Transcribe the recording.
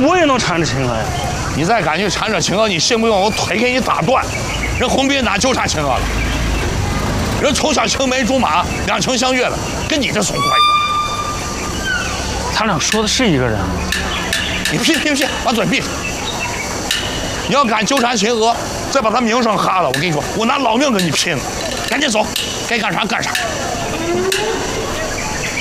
我也能缠着秦娥呀。 你再敢去缠着秦娥，你信不信我腿给你打断？人洪斌哪纠缠秦娥了？人从小青梅竹马，两情相悦的，跟你这什么关系？ 他俩说的是一个人吗？ 你屁，把嘴闭上！你要敢纠缠秦娥，再把她名声哈了，我跟你说，我拿老命跟你拼了！赶紧走，该干啥干啥。